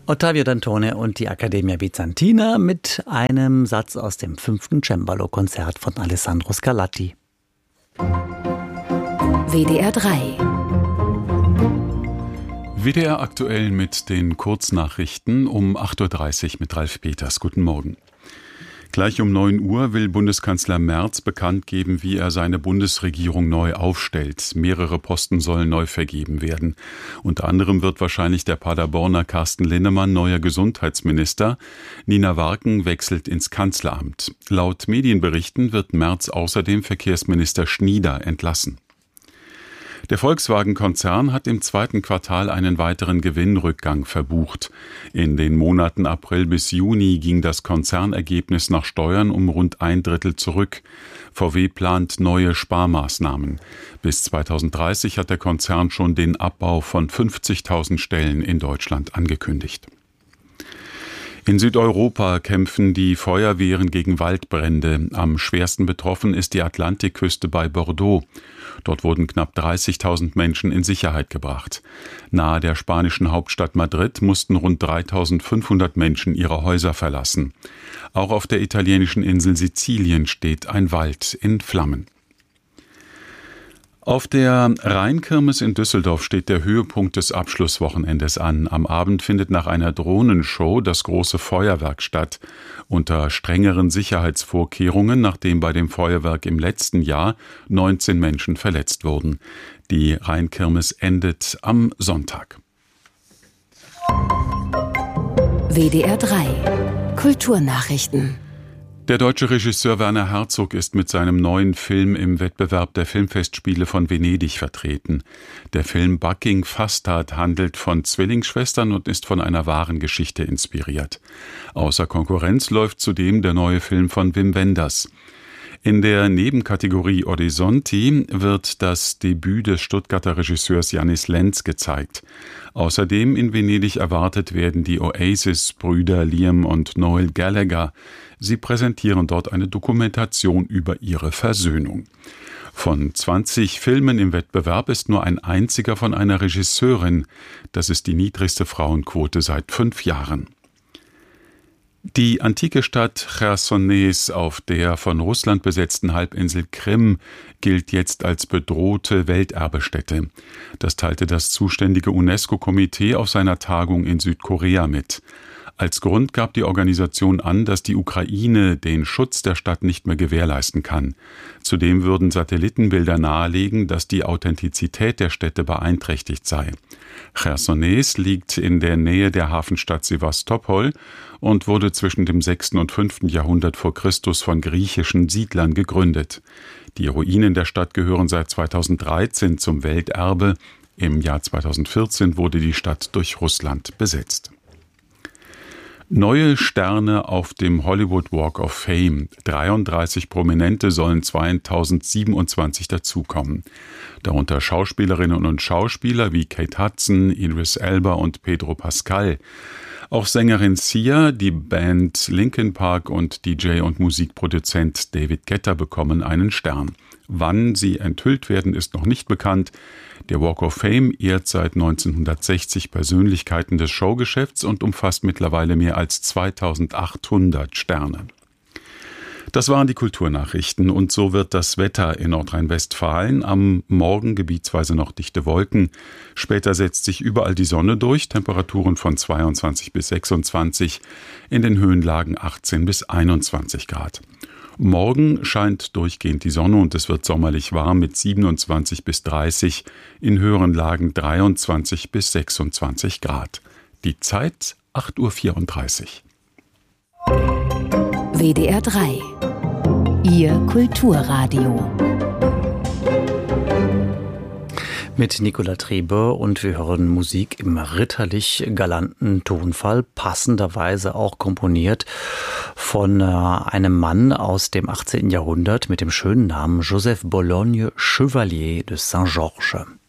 Ottavio Dantone und die Accademia Bizantina mit einem Satz aus dem 5. Cembalo-Konzert von Alessandro Scarlatti. WDR 3. WDR aktuell mit den Kurznachrichten um 8.30 Uhr mit Ralf Peters. Guten Morgen. Gleich um 9 Uhr will Bundeskanzler Merz bekannt geben, wie er seine Bundesregierung neu aufstellt. Mehrere Posten sollen neu vergeben werden. Unter anderem wird wahrscheinlich der Paderborner Carsten Linnemann neuer Gesundheitsminister. Nina Warken wechselt ins Kanzleramt. Laut Medienberichten wird Merz außerdem Verkehrsminister Schnieder entlassen. Der Volkswagen-Konzern hat im 2. Quartal einen weiteren Gewinnrückgang verbucht. In den Monaten April bis Juni ging das Konzernergebnis nach Steuern um rund 1/3 zurück. VW plant neue Sparmaßnahmen. Bis 2030 hat der Konzern schon den Abbau von 50.000 Stellen in Deutschland angekündigt. In Südeuropa kämpfen die Feuerwehren gegen Waldbrände. Am schwersten betroffen ist die Atlantikküste bei Bordeaux. Dort wurden knapp 30.000 Menschen in Sicherheit gebracht. Nahe der spanischen Hauptstadt Madrid mussten rund 3.500 Menschen ihre Häuser verlassen. Auch auf der italienischen Insel Sizilien steht ein Wald in Flammen. Auf der Rheinkirmes in Düsseldorf steht der Höhepunkt des Abschlusswochenendes an. Am Abend findet nach einer Drohnenshow das große Feuerwerk statt. Unter strengeren Sicherheitsvorkehrungen, nachdem bei dem Feuerwerk im letzten Jahr 19 Menschen verletzt wurden. Die Rheinkirmes endet am Sonntag. WDR 3. Kulturnachrichten. Der deutsche Regisseur Werner Herzog ist mit seinem neuen Film im Wettbewerb der Filmfestspiele von Venedig vertreten. Der Film Bucking Fastard handelt von Zwillingsschwestern und ist von einer wahren Geschichte inspiriert. Außer Konkurrenz läuft zudem der neue Film von Wim Wenders. In der Nebenkategorie Orizzonti wird das Debüt des Stuttgarter Regisseurs Janis Lenz gezeigt. Außerdem in Venedig erwartet werden die Oasis-Brüder Liam und Noel Gallagher. Sie präsentieren dort eine Dokumentation über ihre Versöhnung. Von 20 Filmen im Wettbewerb ist nur ein einziger von einer Regisseurin. Das ist die niedrigste Frauenquote seit 5 Jahren. Die antike Stadt Chersonees auf der von Russland besetzten Halbinsel Krim gilt jetzt als bedrohte Welterbestätte. Das teilte das zuständige UNESCO-Komitee auf seiner Tagung in Südkorea mit. Als Grund gab die Organisation an, dass die Ukraine den Schutz der Stadt nicht mehr gewährleisten kann. Zudem würden Satellitenbilder nahelegen, dass die Authentizität der Städte beeinträchtigt sei. Chersonees liegt in der Nähe der Hafenstadt Sewastopol und wurde zwischen dem 6. und 5. Jahrhundert vor Christus von griechischen Siedlern gegründet. Die Ruinen der Stadt gehören seit 2013 zum Welterbe. Im Jahr 2014 wurde die Stadt durch Russland besetzt. Neue Sterne auf dem Hollywood Walk of Fame. 33 Prominente sollen 2027 dazukommen. Darunter Schauspielerinnen und Schauspieler wie Kate Hudson, Idris Elba und Pedro Pascal. Auch Sängerin Sia, die Band Linkin Park und DJ und Musikproduzent David Guetta bekommen einen Stern. Wann sie enthüllt werden, ist noch nicht bekannt. Der Walk of Fame ehrt seit 1960 Persönlichkeiten des Showgeschäfts und umfasst mittlerweile mehr als 2800 Sterne. Das waren die Kulturnachrichten und so wird das Wetter in Nordrhein-Westfalen. Am Morgen gebietsweise noch dichte Wolken. Später setzt sich überall die Sonne durch. Temperaturen von 22 bis 26, in den Höhenlagen 18 bis 21 Grad. Morgen scheint durchgehend die Sonne und es wird sommerlich warm mit 27 bis 30, in höheren Lagen 23 bis 26 Grad. Die Zeit 8.34 Uhr. WDR 3. Ihr Kulturradio. Mit Nicola Trebe und wir hören Musik im ritterlich galanten Tonfall, passenderweise auch komponiert von einem Mann aus dem 18. Jahrhundert mit dem schönen Namen Joseph Bologne Chevalier de Saint-Georges.